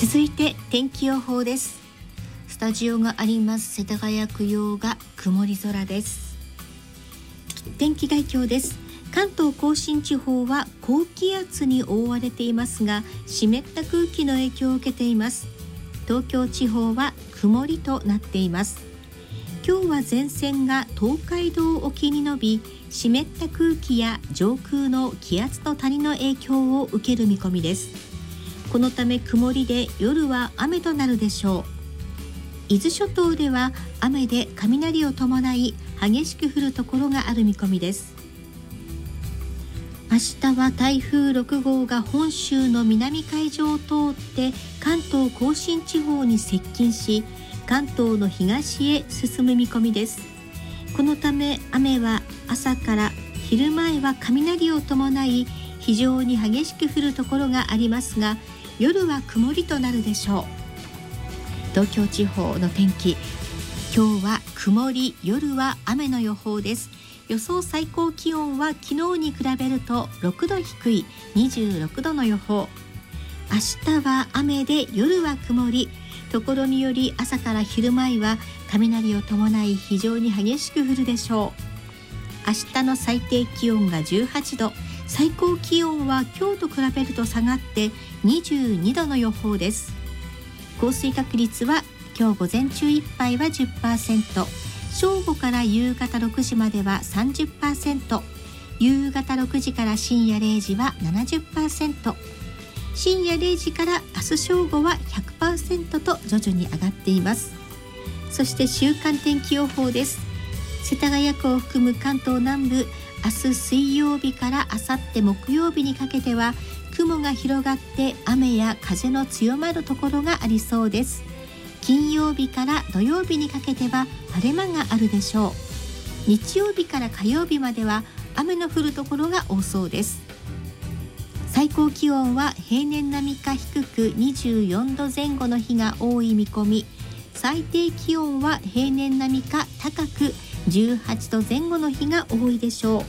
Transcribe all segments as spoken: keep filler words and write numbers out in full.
続いて天気予報です。スタジオがあります世田谷区用が曇り空です。天気概況です。関東甲信地方は高気圧に覆われていますが、湿った空気の影響を受けています。東京地方は曇りとなっています。今日は前線が東海道沖に伸び、湿った空気や上空の気圧の谷の影響を受ける見込みです。このため曇りで夜は雨となるでしょう。伊豆諸島では雨で雷を伴い激しく降るところがある見込みです。明日は台風ろく号が本州の南海上を通って関東甲信地方に接近し、関東の東へ進む見込みです。このため雨は朝から昼前は雷を伴い非常に激しく降るところがありますが、夜は曇りとなるでしょう。東京地方の天気、今日は曇り、夜は雨の予報です。予想最高気温は昨日に比べるとろくど低いにじゅうろくどの予報。明日は雨で夜は曇り、ところにより朝から昼前は雷を伴い非常に激しく降るでしょう。明日の最低気温がじゅうはちど、最高気温は今日と比べると下がってにじゅうにどの予報です。降水確率は今日午前中いっぱいは じゅっパーセント、正午から夕方ろくじまでは さんじゅっパーセント、夕方ろくじから深夜れいじは ななじゅっパーセント、深夜れいじから明日正午は ひゃくパーセント と徐々に上がっています。そして週間天気予報です。世田谷区を含む関東南部、明日水曜日から明後日木曜日にかけては雲が広がって雨や風の強まるところがありそうです。金曜日から土曜日にかけては晴れ間があるでしょう。日曜日から火曜日までは雨の降るところが多そうです。最高気温は平年並みか低くにじゅうよんどぜん後の日が多い見込み、最低気温は平年並みか高くじゅうはちどぜん後の日が多いでしょう。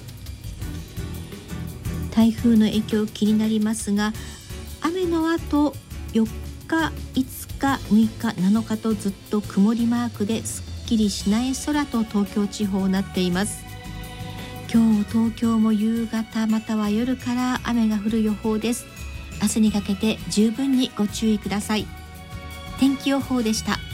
台風の影響気になりますが、雨の後よっか、いつか、むいか、なのかとずっと曇りマークですっきりしない空と東京地方なっています。今日東京も夕方または夜から雨が降る予報です。明日にかけて十分にご注意ください。天気予報でした。